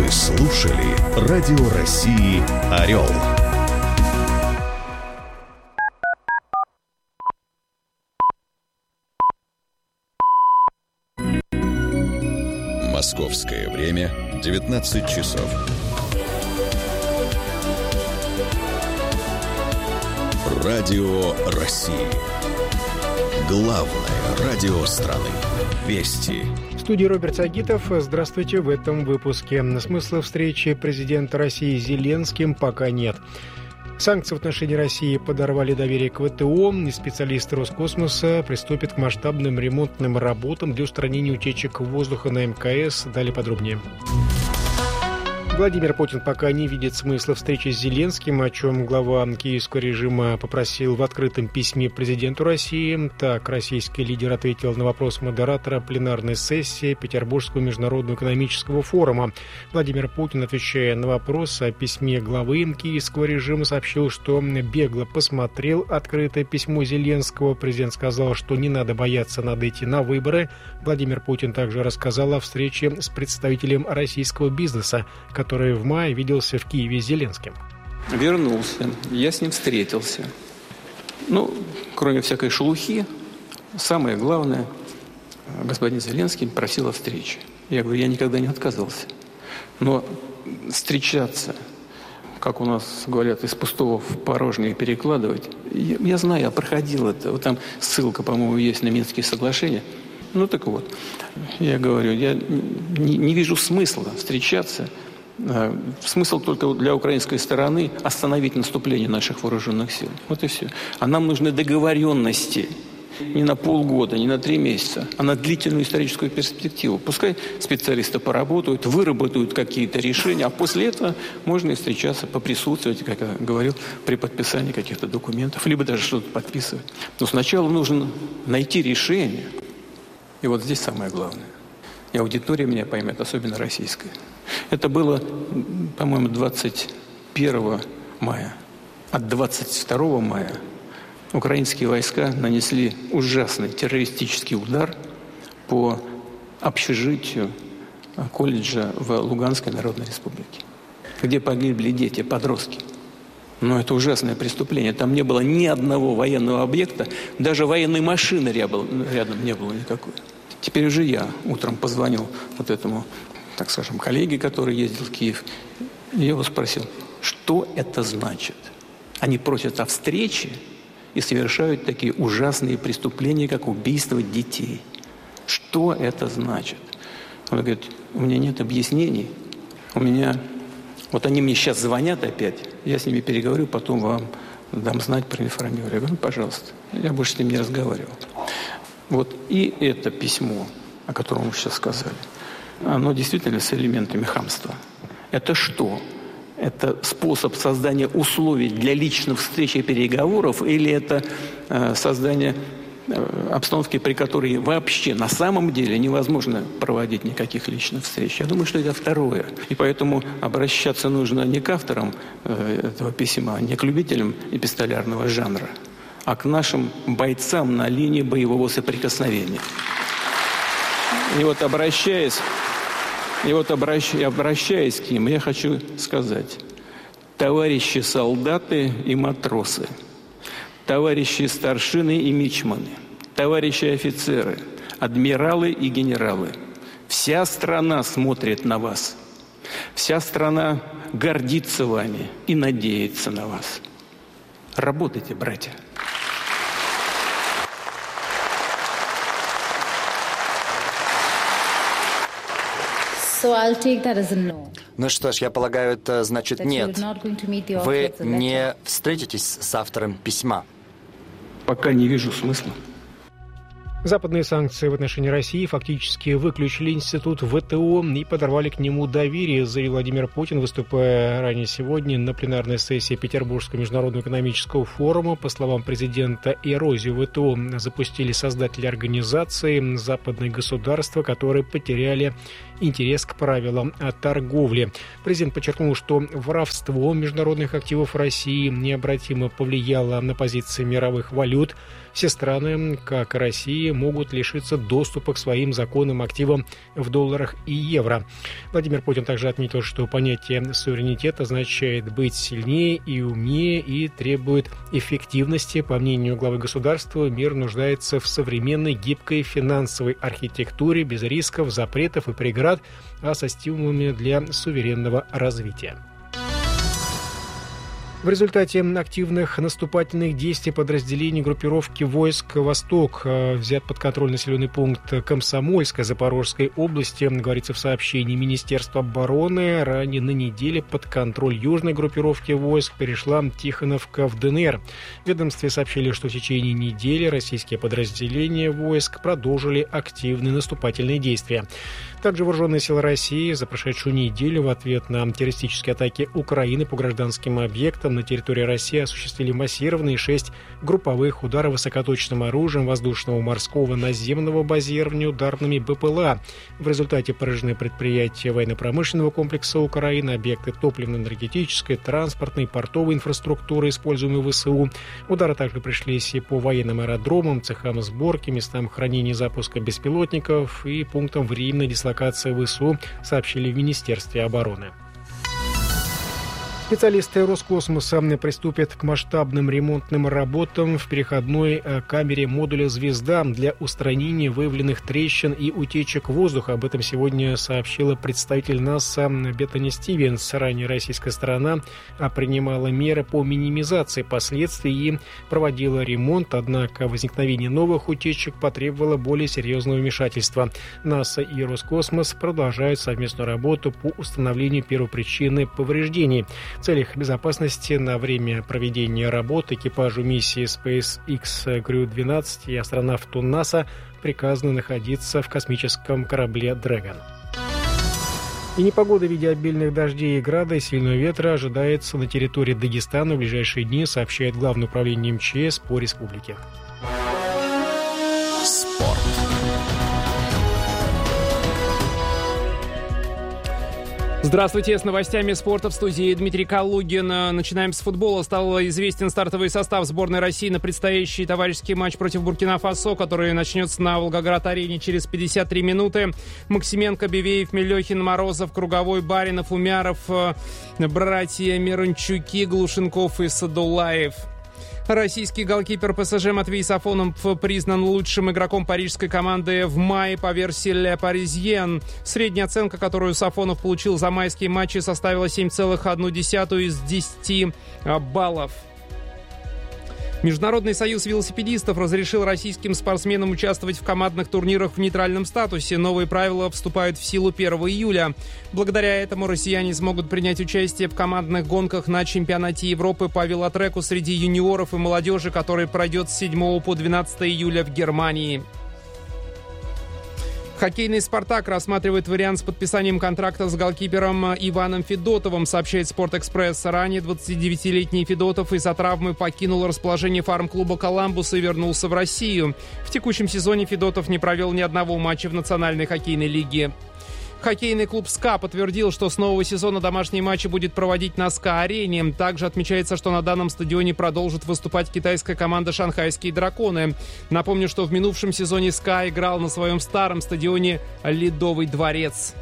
слушали Радио России «Орел». Московское время 19 часов. Радио России. Главное радио страны. Вести. В студии Роберт Сагитов. Здравствуйте. В этом выпуске. Смысла встречи президента России с Зеленским пока нет. Санкции в отношении России подорвали доверие к ВТО, и специалисты Роскосмоса приступят к масштабным ремонтным работам для устранения утечек воздуха на МКС. Далее подробнее. Владимир Путин пока не видит смысла встречи с Зеленским, о чем глава киевского режима попросил в открытом письме президенту России. Так, российский лидер ответил на вопрос модератора пленарной сессии Петербургского международного экономического форума. Владимир Путин, отвечая на вопрос о письме главы киевского режима, сообщил, что бегло посмотрел открытое письмо Зеленского. Президент сказал, что не надо бояться, надо идти на выборы. Владимир Путин также рассказал о встрече с представителем российского бизнеса, который в мае виделся в Киеве с Зеленским. Вернулся, я с ним встретился. Кроме всякой шелухи, самое главное, господин Зеленский просил о встрече. Я говорю, я никогда не отказывался. Но встречаться, как у нас говорят, из пустого в порожнее перекладывать, я знаю, я проходил это. Вот там ссылка, по-моему, есть на Минские соглашения. Так вот, я говорю, я не вижу смысла встречаться. Смысл только для украинской стороны остановить наступление наших вооруженных сил. Вот и все. А нам нужны договоренности не на полгода, не на 3 месяца, а на длительную историческую перспективу. Пускай специалисты поработают, выработают какие-то решения, а после этого можно и встречаться, поприсутствовать, как я говорил, при подписании каких-то документов, либо даже что-то подписывать. Но сначала нужно найти решение. И вот здесь самое главное. И аудитория меня поймет, особенно российская. Это было, по-моему, 21 мая. От 22 мая украинские войска нанесли ужасный террористический удар по общежитию колледжа в Луганской Народной Республике, где погибли дети, подростки. Но это ужасное преступление. Там не было ни одного военного объекта, даже военной машины рядом не было никакой. Теперь уже я утром позвонил вот этому, так скажем, коллеге, который ездил в Киев, и я его спросил, что это значит? Они просят о встрече и совершают такие ужасные преступления, как убийство детей. Что это значит? Он говорит, у меня нет объяснений, вот они мне сейчас звонят опять, я с ними переговорю, потом вам дам знать, проинформирую. Я говорю, пожалуйста, я больше с ним не разговаривал. Вот и это письмо, о котором вы сейчас сказали, оно действительно с элементами хамства. Это что? Это способ создания условий для личных встреч и переговоров, или это создание обстановки, при которой вообще на самом деле невозможно проводить никаких личных встреч? Я думаю, что это второе. И поэтому обращаться нужно не к авторам этого письма, не к любителям эпистолярного жанра, а к нашим бойцам на линии боевого соприкосновения. И вот обращаясь к ним, я хочу сказать, товарищи солдаты и матросы, товарищи старшины и мичманы, товарищи офицеры, адмиралы и генералы, вся страна смотрит на вас, вся страна гордится вами и надеется на вас. Работайте, братья. Ну что ж, я полагаю, это значит нет. Вы не встретитесь с автором письма? Пока не вижу смысла. Западные санкции в отношении России фактически выключили институт ВТО и подорвали к нему доверие, заявил Владимир Путин, выступая ранее сегодня на пленарной сессии Петербургского международного экономического форума. По словам президента, эрозию ВТО запустили создатели организации, западные государства, которые потеряли интерес к правилам торговли. Президент подчеркнул, что воровство международных активов России необратимо повлияло на позиции мировых валют. Все страны, как и Россия, могут лишиться доступа к своим законным активам в долларах и евро. Владимир Путин также отметил, что понятие суверенитет означает быть сильнее и умнее и требует эффективности. По мнению главы государства, мир нуждается в современной гибкой финансовой архитектуре без рисков, запретов и преград, а со стимулами для суверенного развития. В результате активных наступательных действий подразделений группировки войск «Восток» взят под контроль населенный пункт Комсомольска Запорожской области, говорится в сообщении Министерства обороны. Ранее на неделе под контроль южной группировки войск перешла Тихоновка в ДНР. В ведомстве сообщили, что в течение недели российские подразделения войск продолжили активные наступательные действия. Также вооруженные силы России за прошедшую неделю в ответ на террористические атаки Украины по гражданским объектам на территории России осуществили массированные 6 групповых ударов высокоточным оружием воздушного, морского, наземного базирования ударными БПЛА. В результате поражены предприятия военно-промышленного комплекса Украины, объекты топливно-энергетической, транспортной, портовой инфраструктуры, используемой в ВСУ. Удары также пришлись и по военным аэродромам, цехам сборки, местам хранения и запуска беспилотников и пунктам временной дислокации ВСУ, сообщили в Министерстве обороны. Специалисты Роскосмоса приступят к масштабным ремонтным работам в переходной камере модуля «Звезда» для устранения выявленных трещин и утечек воздуха. Об этом сегодня сообщила представитель НАСА Беттани Стивенс. Ранее российская сторона принимала меры по минимизации последствий и проводила ремонт, однако возникновение новых утечек потребовало более серьезного вмешательства. НАСА и Роскосмос продолжают совместную работу по установлению первопричины повреждений. В целях безопасности на время проведения работ экипажу миссии SpaceX Crew-12 и астронавту НАСА приказано находиться в космическом корабле Dragon. И непогода в виде обильных дождей и града и сильного ветра ожидается на территории Дагестана в ближайшие дни, сообщает Главное управление МЧС по республике. Спорт. Здравствуйте, с новостями спорта в студии Дмитрий Калугин. Начинаем с футбола. Стал известен стартовый состав сборной России на предстоящий товарищеский матч против Буркина-Фасо, который начнется на Волгоград-арене через 53 минуты. Максименко, Бевеев, Мелехин, Морозов, Круговой, Баринов, Умяров, братья Мирончуки, Глушенков и Садулаев. Российский голкипер ПСЖ Матвей Сафонов признан лучшим игроком парижской команды в мае по версии Le Parisien. Средняя оценка, которую Сафонов получил за майские матчи, составила 7,1 из 10 баллов. Международный союз велосипедистов разрешил российским спортсменам участвовать в командных турнирах в нейтральном статусе. Новые правила вступают в силу 1 июля. Благодаря этому россияне смогут принять участие в командных гонках на чемпионате Европы по велотреку среди юниоров и молодежи, который пройдет с 7 по 12 июля в Германии. Хоккейный «Спартак» рассматривает вариант с подписанием контракта с голкипером Иваном Федотовым, сообщает «Спортэкспресс». Ранее 29-летний Федотов из-за травмы покинул расположение фарм-клуба «Коламбус» и вернулся в Россию. В текущем сезоне Федотов не провел ни одного матча в Национальной хоккейной лиге. Хоккейный клуб «СКА» подтвердил, что с нового сезона домашние матчи будет проводить на СКА-арене. Также отмечается, что на данном стадионе продолжит выступать китайская команда «Шанхайские драконы». Напомню, что в минувшем сезоне «СКА» играл на своем старом стадионе «Ледовый дворец».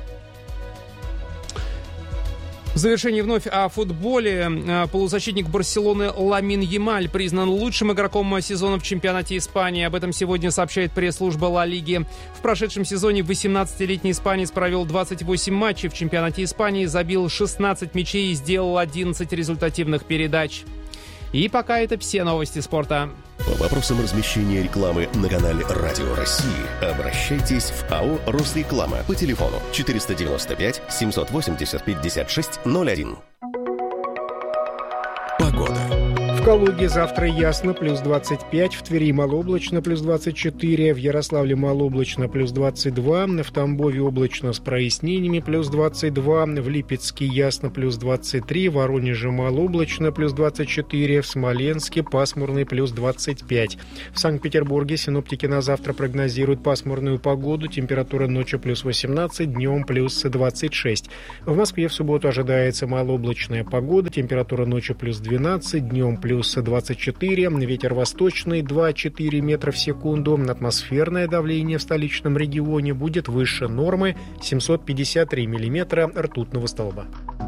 В завершении вновь о футболе. Полузащитник Барселоны Ламин Ямаль признан лучшим игроком сезона в чемпионате Испании. Об этом сегодня сообщает пресс-служба Ла Лиги. В прошедшем сезоне 18-летний испанец провел 28 матчей в чемпионате Испании, забил 16 мячей и сделал 11 результативных передач. И пока это все новости спорта. По вопросам размещения рекламы на канале Радио России обращайтесь в АО «Росреклама» по телефону 495 780 56 01. Погода. В Калуге завтра ясно, плюс 25, в Твери малооблачно, плюс 24, в Ярославле малооблачно, плюс 22, в Тамбове облачно с прояснениями, плюс 22, в Липецке ясно, плюс 23, в Воронеже малооблачно, плюс 24, в Смоленске пасмурный, плюс 25. В Санкт-Петербурге синоптики на завтра прогнозируют пасмурную погоду, температура ночью плюс 18, днем плюс 26. В Москве в субботу ожидается малооблачная погода, температура ночью плюс 12, днем плюс 24, ветер восточный 2-4 метра в секунду, атмосферное давление в столичном регионе будет выше нормы 753 миллиметра ртутного столба.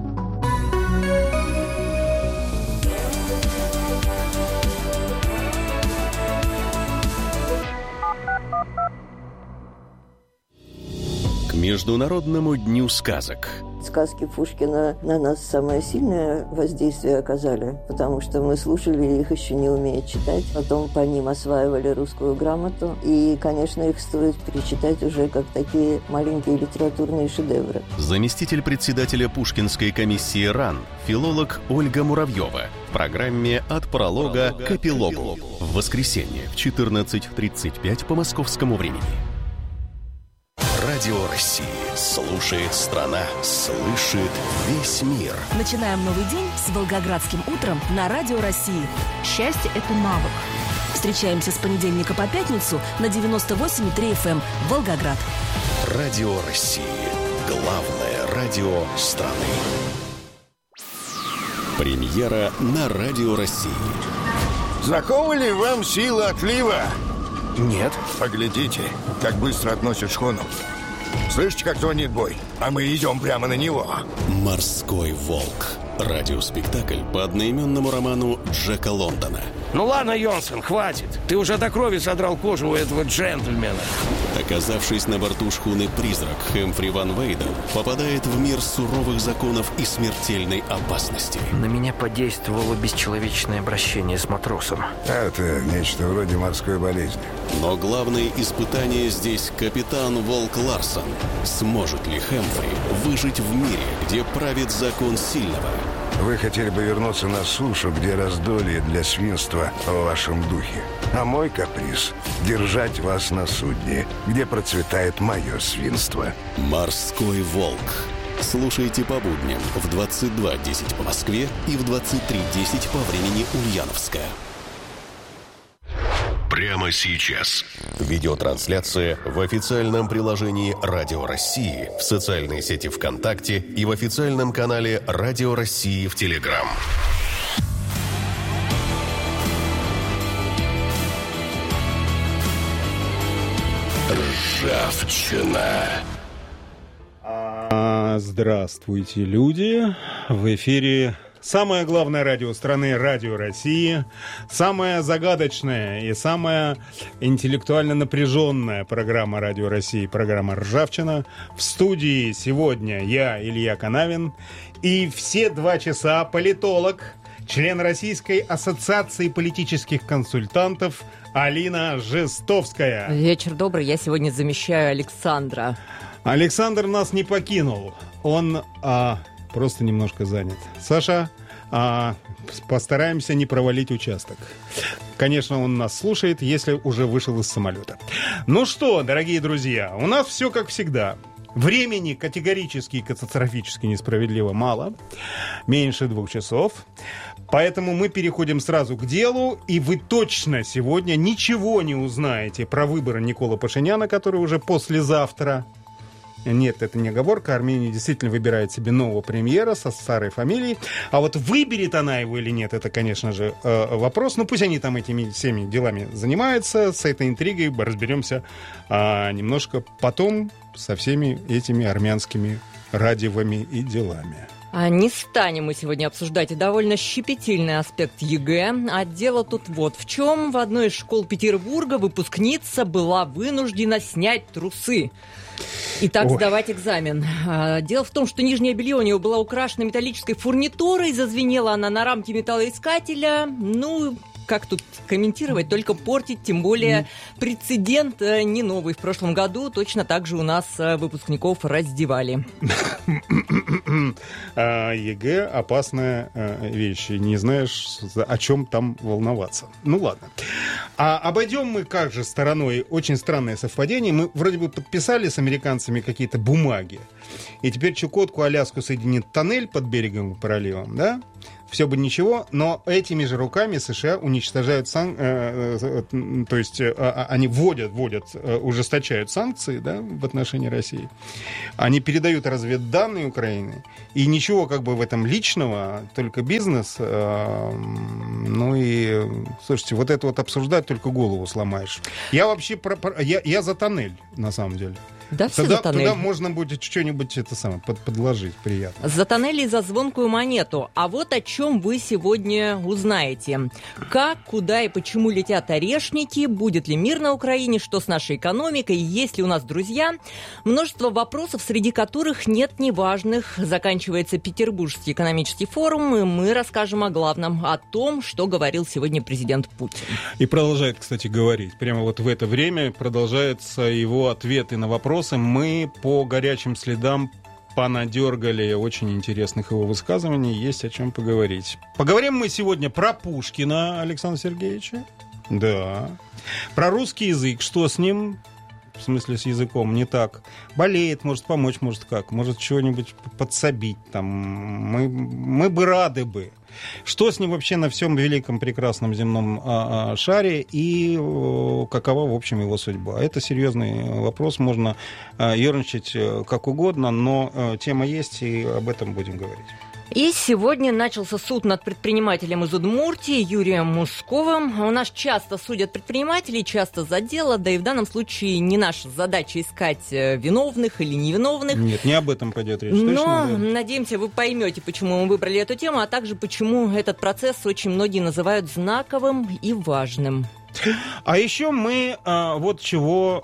К Международному дню сказок. Сказки Пушкина на нас самое сильное воздействие оказали, потому что мы слушали их, еще не умея читать. Потом по ним осваивали русскую грамоту. И, конечно, их стоит перечитать уже как такие маленькие литературные шедевры. Заместитель председателя Пушкинской комиссии РАН, филолог Ольга Муравьева. В программе «От пролога к эпилогу». В воскресенье в 14:35 по московскому времени. Радио России. Слушает страна, слышит весь мир. Начинаем новый день с Волгоградским утром на Радио России. Счастье – это навык. Встречаемся с понедельника по пятницу на 98,3 FM Волгоград. Радио России. Главное радио страны. Премьера на Радио России. Знакома ли вам сила отлива? Нет. Поглядите, как быстро относят шхуну. Слышите, как звонит бой? А мы идем прямо на него. «Морской волк». Радиоспектакль по одноименному роману Джека Лондона. Ну ладно, Йонсон, хватит. Ты уже до крови содрал кожу у этого джентльмена. Оказавшись на борту шхуны «Призрак», Хэмфри Ван Вейден попадает в мир суровых законов и смертельной опасности. На меня подействовало бесчеловечное обращение с матросом. Это нечто вроде морской болезни. Но главное испытание здесь капитан Волк Ларсон. Сможет ли Хэмфри выжить в мире, где правит закон сильного? Вы хотели бы вернуться на сушу, где раздолье для свинства в вашем духе. А мой каприз — держать вас на судне, где процветает мое свинство. «Морской волк». Слушайте по будням в 22:10 по Москве и в 23:10 по времени Ульяновска. Прямо сейчас. Видеотрансляция в официальном приложении Радио России, в социальной сети ВКонтакте и в официальном канале Радио России в Телеграм. Ржавчина. Здравствуйте, люди. В эфире самое главное радио страны, Радио России. Самая загадочная и самая интеллектуально напряженная программа Радио России, программа «Ржавчина». В студии сегодня я, Илья Канавин, и все 2 часа политолог, член Российской ассоциации политических консультантов Алина Жестовская. Вечер добрый, я сегодня замещаю Александра. Александр нас не покинул, он просто немножко занят. Саша, постараемся не провалить участок. Конечно, он нас слушает, если уже вышел из самолета. Ну что, дорогие друзья, у нас все как всегда. Времени категорически и катастрофически несправедливо мало. Меньше 2 часов. Поэтому мы переходим сразу к делу. И вы точно сегодня ничего не узнаете про выборы Николы Пашиняна, который уже послезавтра. Нет, это не оговорка. Армения действительно выбирает себе нового премьера со старой фамилией. А вот выберет она его или нет, это, конечно же, вопрос. Ну, пусть они там этими всеми делами занимаются. С этой интригой разберемся немножко потом со всеми этими армянскими радивами и делами. Не станем мы сегодня обсуждать довольно щепетильный аспект ЕГЭ. А дело тут вот в чем. В одной из школ Петербурга выпускница была вынуждена снять трусы. Итак, сдавать экзамен. Дело в том, что нижнее белье у нее было украшено металлической фурнитурой, зазвенела она на рамке металлоискателя. Ну, как тут комментировать, только портить, тем более прецедент не новый. В прошлом году точно так же у нас выпускников раздевали. ЕГЭ — опасная вещь, не знаешь, о чем там волноваться. Ну ладно. А обойдем мы как же стороной очень странное совпадение. Мы вроде бы подписали с американцами какие-то бумаги, и теперь Чукотку, Аляску соединит тоннель под берегом проливом, да? Все бы ничего, но этими же руками США уничтожают то есть они вводят, ужесточают санкции, да, в отношении России. Они передают разведданные Украины, и ничего как бы в этом личного, только бизнес. Ну и, слушайте, вот это вот обсуждать, только голову сломаешь. Я вообще я за тоннель, на самом деле. Да, все за тоннель. Туда можно будет что-нибудь подложить приятно. За тоннель и за звонкую монету. А вот о чем вы сегодня узнаете. Как, куда и почему летят орешники, будет ли мир на Украине, что с нашей экономикой, есть ли у нас друзья. Множество вопросов, среди которых нет неважных. Заканчивается Петербургский экономический форум, и мы расскажем о главном, о том, что говорил сегодня президент Путин. И продолжает, кстати, говорить. Прямо вот в это время продолжаются его ответы на вопросы. Мы по горячим следам понадергали очень интересных его высказываний, есть о чем поговорить. Поговорим мы сегодня про Пушкина Александра Сергеевича. Да. Про русский язык. Что с ним? В смысле, с языком не так. Болеет, может помочь, может как. Может чего-нибудь подсобить. Там. Мы бы рады бы. Что с ним вообще на всем великом прекрасном земном шаре и какова, в общем, его судьба? Это серьезный вопрос. Можно ерничать как угодно, но тема есть, и об этом будем говорить. И сегодня начался суд над предпринимателем из Удмуртии Юрием Мусковым. У нас часто судят предпринимателей, часто за дело, да и в данном случае не наша задача искать виновных или невиновных. Нет, не об этом пойдет речь. Но, точно, да. Надеемся, вы поймете, почему мы выбрали эту тему, а также почему этот процесс очень многие называют знаковым и важным. А еще мы вот чего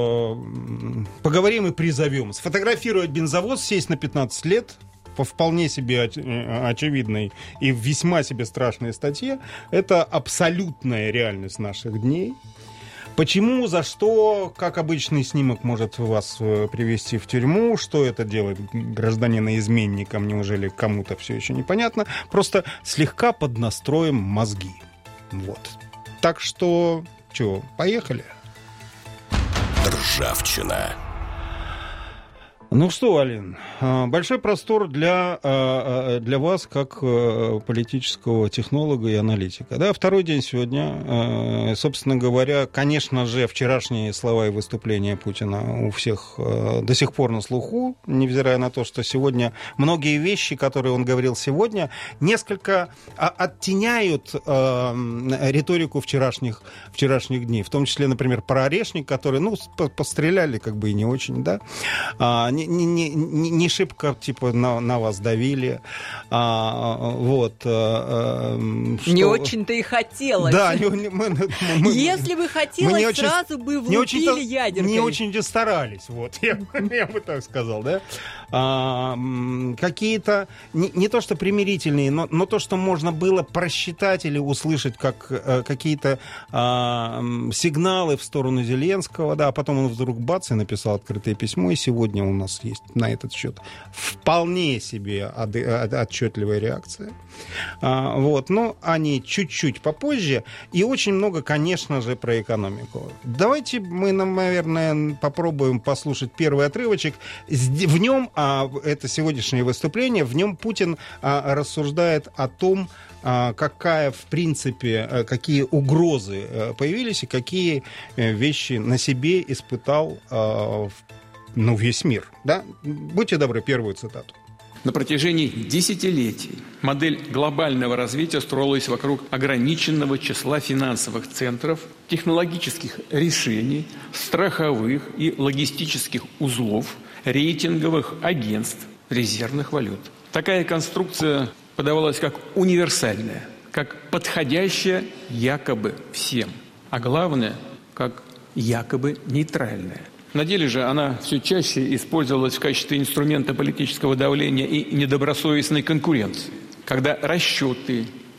поговорим и призовем. Сфотографировать бензовоз, сесть на 15 лет по вполне себе очевидной и весьма себе страшной статье. Это абсолютная реальность наших дней. Почему, за что, как обычный снимок может вас привести в тюрьму, что это делает гражданина изменником, неужели кому-то все еще непонятно. Просто слегка поднастроим мозги. Вот. Так что, поехали. Ржавчина. Ну что, Алин, большой простор для вас, как политического технолога и аналитика. Да, второй день сегодня. Собственно говоря, конечно же, вчерашние слова и выступления Путина у всех до сих пор на слуху, невзирая на то, что сегодня многие вещи, которые он говорил сегодня, несколько оттеняют риторику вчерашних дней. В том числе, например, про орешник, который, постреляли как бы и не очень, да, не шибко, типа, на вас давили. Не очень-то и хотелось. Да, если бы хотелось, сразу бы влупили ядеркой. Не очень-то старались, вот, я бы так сказал, да. Какие-то, не то что примирительные, но то, что можно было просчитать или услышать, как какие-то сигналы в сторону Зеленского, да, а потом он вдруг бац и написал открытое письмо, и сегодня у нас есть на этот счет вполне себе отчетливая реакция. Но они чуть-чуть попозже, и очень много, конечно же, про экономику. Давайте мы, наверное, попробуем послушать первый отрывочек. В нем, это сегодняшнее выступление, в нем Путин рассуждает о том, какая, в принципе, какие угрозы появились и какие вещи на себе испытал весь мир. Да? Будьте добры, первую цитату. На протяжении десятилетий модель глобального развития строилась вокруг ограниченного числа финансовых центров, технологических решений, страховых и логистических узлов, рейтинговых агентств, резервных валют. Такая конструкция подавалась как универсальная, как подходящая якобы всем, а главное, как якобы нейтральная. На деле же она все чаще использовалась в качестве инструмента политического давления и недобросовестной конкуренции, когда расчеты,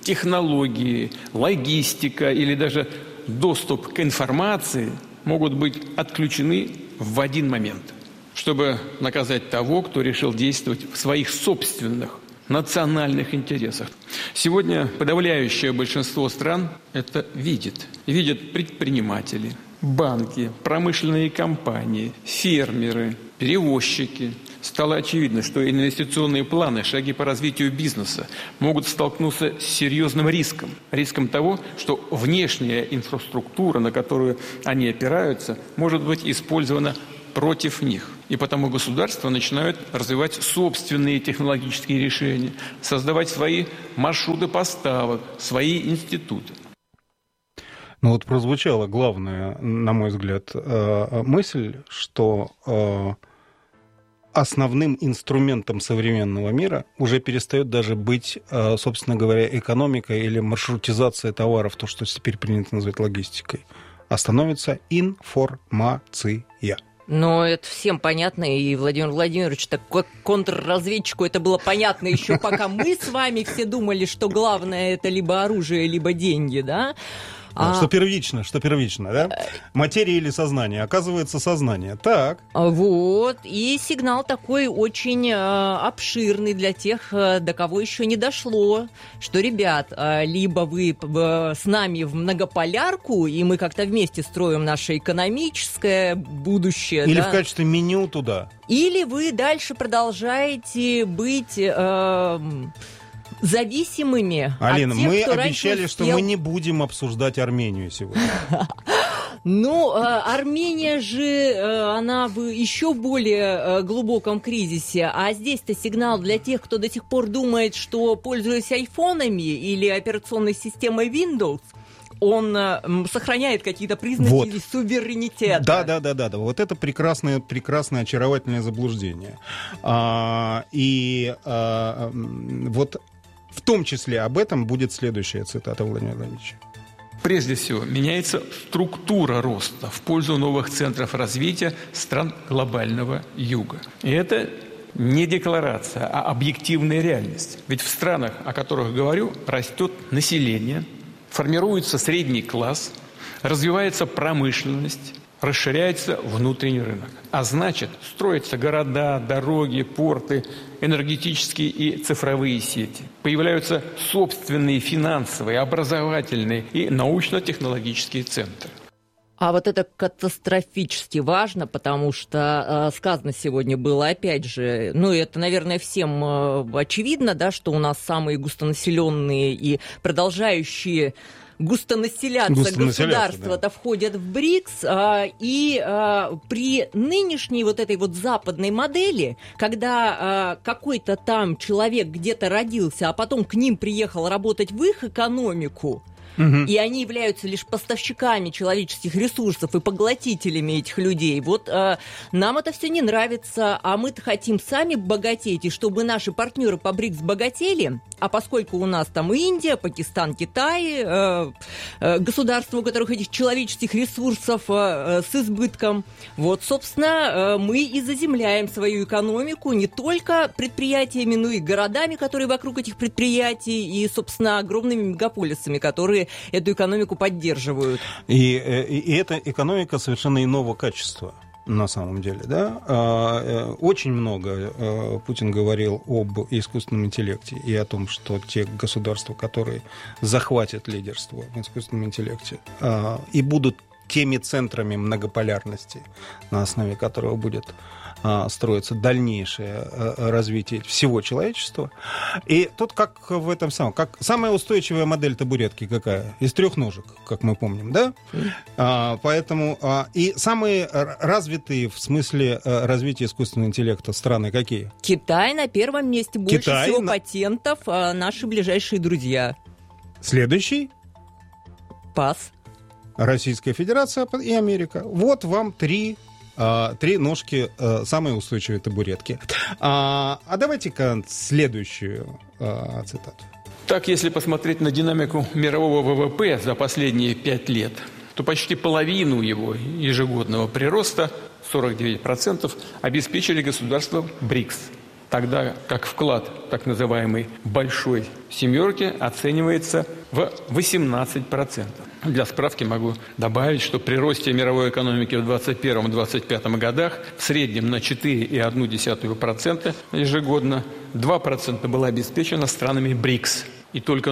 технологии, логистика или даже доступ к информации могут быть отключены в один момент, чтобы наказать того, кто решил действовать в своих собственных национальных интересах. Сегодня подавляющее большинство стран это видит. Видят предприниматели, банки, промышленные компании, фермеры, перевозчики. Стало очевидно, что инвестиционные планы, шаги по развитию бизнеса могут столкнуться с серьезным риском. Риском того, что внешняя инфраструктура, на которую они опираются, может быть использована против них. И потому государства начинают развивать собственные технологические решения, создавать свои маршруты поставок, свои институты. Ну вот прозвучала главная, на мой взгляд, мысль, что основным инструментом современного мира уже перестает даже быть, собственно говоря, экономика или маршрутизация товаров, то, что теперь принято называть логистикой, а становится информация. Но это всем понятно, и Владимир Владимирович, так как контрразведчику это было понятно еще пока мы с вами все думали, что главное это либо оружие, либо деньги, да? Что первично, да? Материя или сознание? Оказывается, сознание. Так. Вот. И сигнал такой очень обширный для тех, до кого еще не дошло, что, ребят, либо вы с нами в многополярку, и мы как-то вместе строим наше экономическое будущее. Или да? в качестве меню туда. Или вы дальше продолжаете быть... зависимыми Алина, от тех, мы кто обещали, что мы не будем обсуждать Армению сегодня. Ну, Армения же, она в еще более глубоком кризисе, а здесь-то сигнал для тех, кто до сих пор думает, что, пользуясь айфонами или операционной системой Windows, он сохраняет какие-то признаки суверенитета. Да. Вот это прекрасное, очаровательное заблуждение. Вот в том числе об этом будет следующая цитата Владимира Владимировича. Прежде всего, меняется структура роста в пользу новых центров развития стран глобального юга. И это не декларация, а объективная реальность. Ведь в странах, о которых говорю, растет население, формируется средний класс, развивается промышленность, расширяется внутренний рынок. А значит, строятся города, дороги, порты, энергетические и цифровые сети. Появляются собственные финансовые, образовательные и научно-технологические центры. А вот это катастрофически важно, потому что сказано сегодня было, опять же, ну, это, наверное, всем очевидно, да, что у нас самые густонаселенные и продолжающие густонаселяться государства-то входят в БРИКС, и при нынешней вот этой вот западной модели, когда какой-то там человек где-то родился, а потом к ним приехал работать в их экономику, и они являются лишь поставщиками человеческих ресурсов и поглотителями этих людей. Вот нам это все не нравится, а мы-то хотим сами богатеть, и чтобы наши партнеры по БРИКС богатели, а поскольку у нас там и Индия, Пакистан, Китай, государства, у которых этих человеческих ресурсов с избытком, вот, собственно, мы и заземляем свою экономику не только предприятиями, но и городами, которые вокруг этих предприятий, и, собственно, огромными мегаполисами, которые эту экономику поддерживают. И эта экономика совершенно иного качества. На самом деле, да, очень много Путин говорил об искусственном интеллекте и о том, что те государства, которые захватят лидерство в искусственном интеллекте и будут теми центрами многополярности, на основе которого будет строится дальнейшее развитие всего человечества. И тут как в этом самом, как самая устойчивая модель табуретки какая? Из 3 ножек, как мы помним, да? Поэтому и самые развитые в смысле развития искусственного интеллекта страны какие? Китай на первом месте, больше всего патентов, наши ближайшие друзья. Следующий? Пас. Российская Федерация и Америка. Вот вам 3 ножки самой устойчивой табуретки. А давайте-ка следующую цитату. Так, если посмотреть на динамику мирового ВВП за последние 5 лет, то почти половину его ежегодного прироста, 49%, обеспечили государства БРИКС. тогда как вклад так называемой «большой семерки» оценивается в 18%. Для справки могу добавить, что при росте мировой экономики в 2021-2025 годах в среднем на 4,1% ежегодно 2% было обеспечено странами БРИКС и только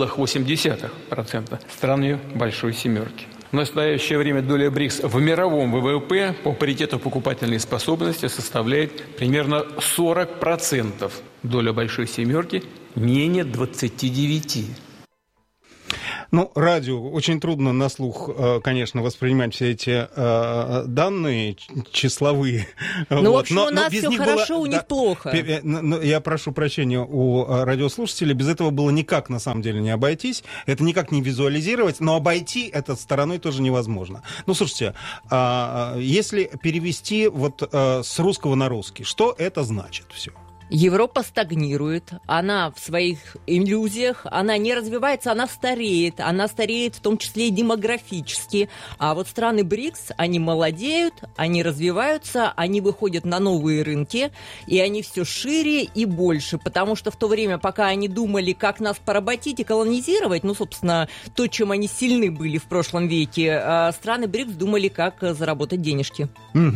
0,8% странами «большой семерки». В настоящее время доля БРИКС в мировом ВВП по паритету покупательной способности составляет примерно 40%. Доля большой семерки менее 29%. Ну, радио очень трудно на слух, конечно, воспринимать все эти данные числовые. Ну, в общем, у нас все хорошо, у них плохо. Я прошу прощения у радиослушателей, без этого было никак, на самом деле, не обойтись. Это никак не визуализировать, но обойти это стороной тоже невозможно. Ну, слушайте, если перевести вот с русского на русский, что это значит все? Европа стагнирует, она в своих иллюзиях, она не развивается, она стареет в том числе и демографически. А вот страны БРИКС, они молодеют, они развиваются, они выходят на новые рынки, и они все шире и больше, потому что в то время, пока они думали, как нас поработить и колонизировать, ну, собственно, то, чем они сильны были в прошлом веке, страны БРИКС думали, как заработать денежки.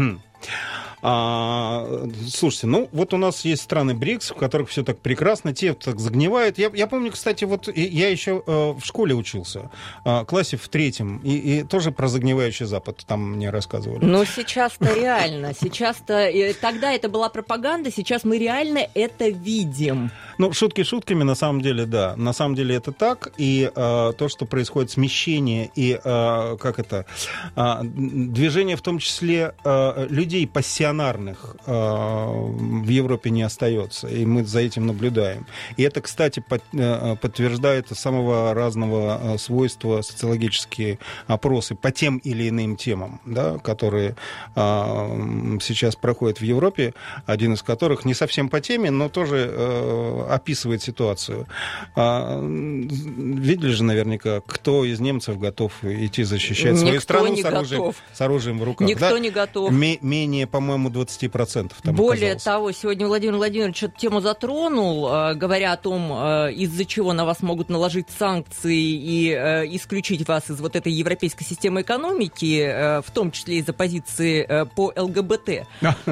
Слушайте, ну вот у нас есть страны БРИКС, в которых все так прекрасно, те так загнивают. Я помню, кстати, вот я еще в школе учился, в классе в 3-м, и тоже про загнивающий Запад там мне рассказывали. Но сейчас-то реально, тогда это была пропаганда, сейчас мы реально это видим. Ну, шутки шутками, на самом деле, да. На самом деле это так, и то, что происходит смещение и движение, в том числе людей пассионарных, в Европе не остается, и мы за этим наблюдаем. И это, кстати, подтверждает самого разного свойства социологические опросы по тем или иным темам, да, которые сейчас проходят в Европе, один из которых не совсем по теме, но тоже описывает ситуацию. Видели же наверняка, кто из немцев готов идти защищать свою страну с оружием в руках. Никто не готов. Менее, по-моему, 20%. Более того, сегодня Владимир Владимирович эту тему затронул, говоря о том, из-за чего на вас могут наложить санкции и исключить вас из вот этой европейской системы экономики, в том числе из-за позиции по ЛГБТ.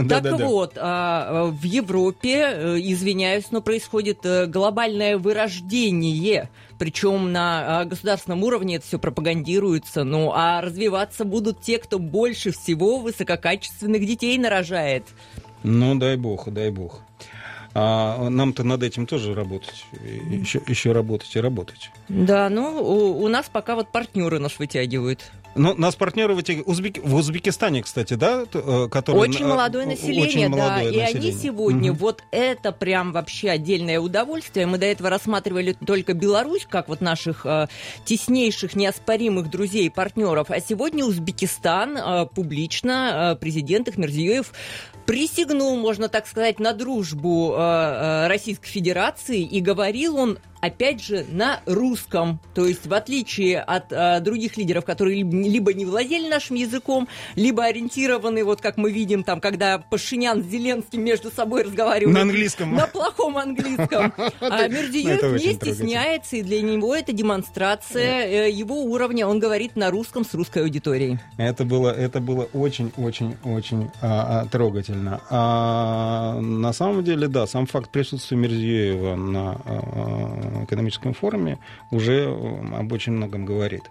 В Европе, извиняюсь, но происходит глобальное вырождение. Причем на государственном уровне это все пропагандируется. Ну, а развиваться будут те, кто больше всего высококачественных детей нарожает. Ну, дай бог, дай бог. Нам-то над этим тоже работать. Еще работать и работать. Да, ну, у нас пока вот партнеры нас вытягивают. Ну, нас партнеры в Узбекистане, кстати, да? Очень молодое население, и они сегодня, вот это прям вообще отдельное удовольствие. Мы до этого рассматривали только Беларусь, как вот наших теснейших, неоспоримых друзей и партнеров, а сегодня Узбекистан публично, президент Ахмерзиёев присягнул, можно так сказать, на дружбу Российской Федерации, и говорил он, опять же, на русском. То есть, в отличие от других лидеров, которые либо не владели нашим языком, либо ориентированы, вот как мы видим, там, когда Пашинян с Зеленским между собой разговаривают. На английском. На плохом английском. А Мерзиёев не стесняется, и для него это демонстрация его уровня. Он говорит на русском с русской аудиторией. Это было очень-очень-очень трогательно. На самом деле, да, сам факт присутствия Мерзиёева на экономическом форуме уже об очень многом говорит.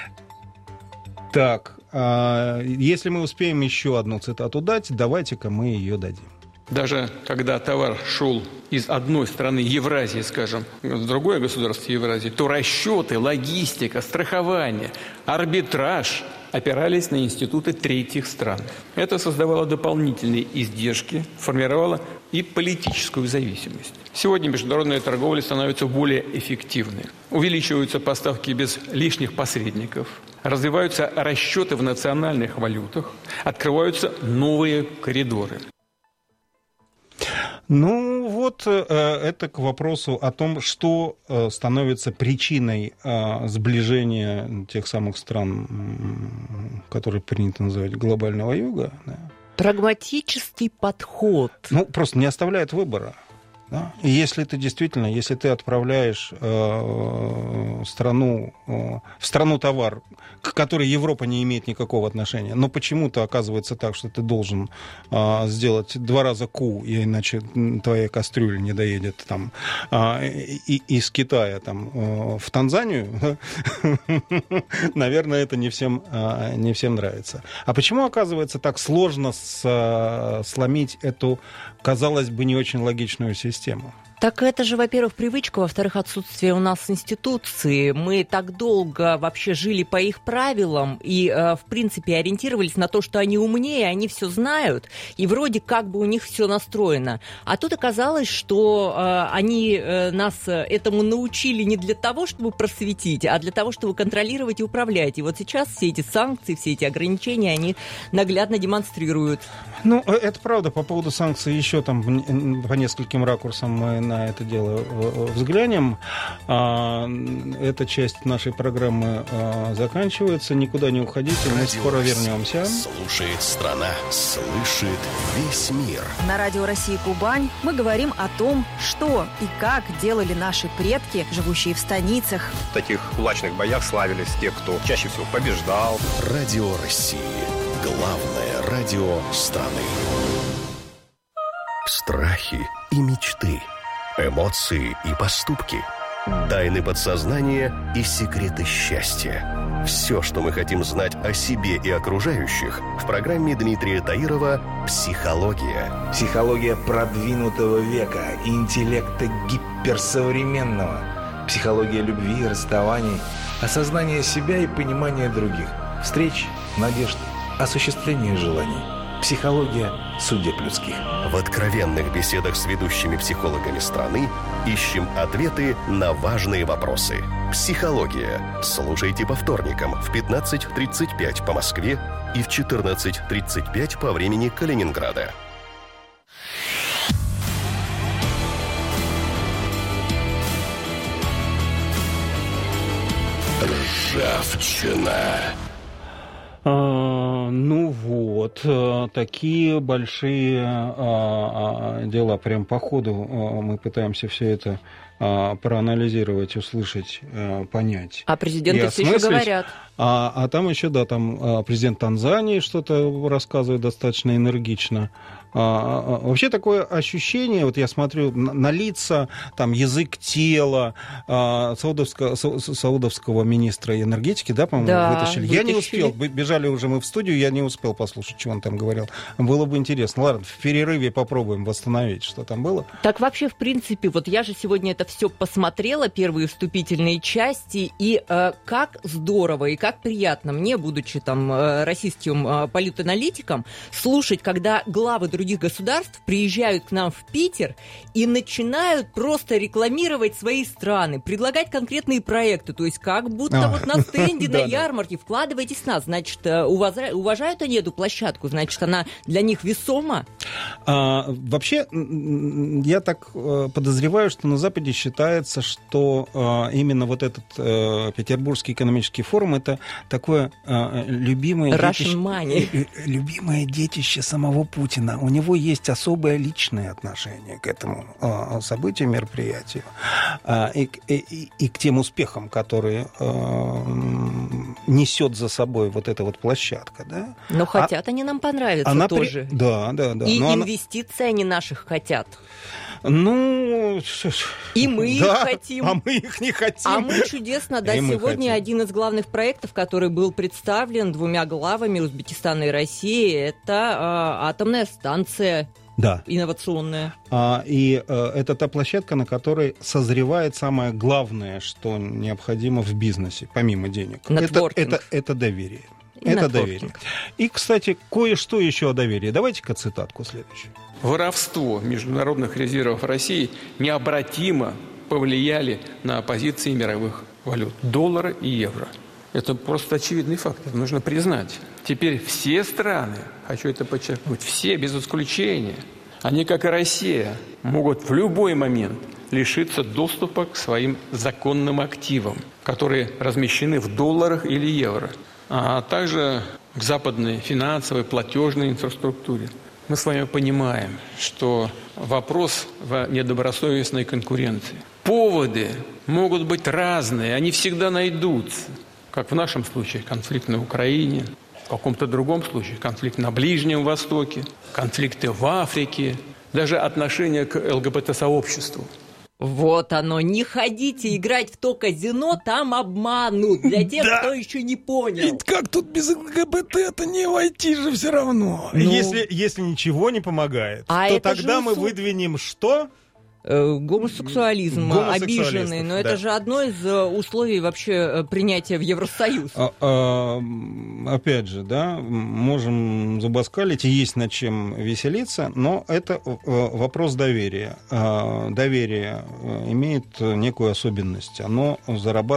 Так, если мы успеем еще одну цитату дать, давайте-ка мы ее дадим. Даже когда товар шел из одной страны Евразии, скажем, в другое государство Евразии, то расчеты, логистика, страхование, арбитраж опирались на институты третьих стран. Это создавало дополнительные издержки, формировало и политическую зависимость. Сегодня международная торговля становится более эффективной. Увеличиваются поставки без лишних посредников, развиваются расчеты в национальных валютах, открываются новые коридоры. Ну, вот это к вопросу о том, что становится причиной сближения тех самых стран, которые принято называть глобального юга. Да. Прагматический подход. Ну, просто не оставляет выбора. Да? И если ты отправляешь в страну товар, к которой Европа не имеет никакого отношения, но почему-то оказывается так, что ты должен сделать 2 раза ку, иначе твоя кастрюля не доедет там, из Китая там, в Танзанию, наверное, это не всем нравится. А почему, оказывается, так сложно сломить эту, казалось бы, не очень логичную систему? Так это же, во-первых, привычка, во-вторых, отсутствие у нас институции. Мы так долго вообще жили по их правилам и, в принципе, ориентировались на то, что они умнее, они все знают, и вроде как бы у них все настроено. А тут оказалось, что они нас этому научили не для того, чтобы просветить, а для того, чтобы контролировать и управлять. И вот сейчас все эти санкции, все эти ограничения, они наглядно демонстрируют. Ну, это правда. По поводу санкций еще там по нескольким ракурсам мы на это дело взглянем. Эта часть нашей программы заканчивается. Никуда не уходите, мы скоро вернемся. Слушает страна, слышит весь мир. На Радио России Кубань мы говорим о том, что и как делали наши предки, живущие в станицах. В таких кулачных боях славились те, кто чаще всего побеждал. Радио России. Главное радио страны. Страхи и мечты. Эмоции и поступки. Тайны подсознания и секреты счастья. Все, что мы хотим знать о себе и окружающих, в программе Дмитрия Таирова «Психология». Психология продвинутого века и интеллекта гиперсовременного. Психология любви и расставаний, осознания себя и понимания других. Встреч, надежд, осуществления желаний. Психология судеб людских. В откровенных беседах с ведущими психологами страны ищем ответы на важные вопросы. «Психология». Слушайте по вторникам в 15:35 по Москве и в 14:35 по времени Калининграда. Ржавчина. Ну вот, такие большие дела. Прям по ходу мы пытаемся все это проанализировать, услышать, понять. А президенты все еще говорят. А там еще, да, там президент Танзании что-то рассказывает достаточно энергично. Вообще такое ощущение, вот я смотрю на лица, там язык тела саудовского министра энергетики, да, по-моему, да, вытащили. Я не успел, бежали уже мы в студию, я не успел послушать, что он там говорил. Было бы интересно. Ладно, в перерыве попробуем восстановить, что там было. Так вообще, в принципе, вот я же сегодня это все посмотрела, первые вступительные части, и как здорово и как приятно мне, будучи там российским политаналитиком, слушать, когда главы других государств приезжают к нам в Питер и начинают просто рекламировать свои страны, предлагать конкретные проекты, то есть как будто вот на стенде, на ярмарке, вкладывайтесь в нас, значит, уважают они эту площадку, значит, она для них весома? Вообще, я так подозреваю, что на Западе считается, что именно вот этот Петербургский экономический форум — это такое любимое детище самого Путина. У него есть особое личное отношение к этому событию, мероприятию и к тем успехам, которые несет за собой вот эта вот площадка. Да? Но хотят они нам понравиться тоже. Да. И инвестиции они наших хотят. Ну, и мы их хотим. А мы их не хотим. А мы чудесно, да, сегодня один из главных проектов, который был представлен 2 главами Узбекистана и России, это атомная станция. Да. Инновационная. И это та площадка, на которой созревает самое главное, что необходимо в бизнесе, помимо денег. Это доверие. Это доверие. И, кстати, кое-что еще о доверии. Давайте-ка цитатку следующую. Воровство международных резервов России необратимо повлияли на позиции мировых валют. Доллара и евро. Это просто очевидный факт. Это нужно признать. Теперь все страны, хочу это подчеркнуть, все без исключения, они, как и Россия, могут в любой момент лишиться доступа к своим законным активам, которые размещены в долларах или евро, а также к западной финансовой, платежной инфраструктуре. Мы с вами понимаем, что вопрос в недобросовестной конкуренции. Поводы могут быть разные, они всегда найдутся. Как в нашем случае конфликт на Украине, в каком-то другом случае конфликт на Ближнем Востоке, конфликты в Африке, даже отношение к ЛГБТ-сообществу. Вот оно, не ходите играть в то казино, там обманут. Для тех, кто еще не понял. Ведь как тут без ЛГБТ-то не войти же все равно. Если ничего не помогает, то тогда мы выдвинем что? Гомосексуализм обиженный, но это же одно из условий вообще принятия в Евросоюз. Опять же, да, можем забаскалить, и есть над чем веселиться, но это вопрос доверия. Доверие имеет некую особенность. Оно зарабатывает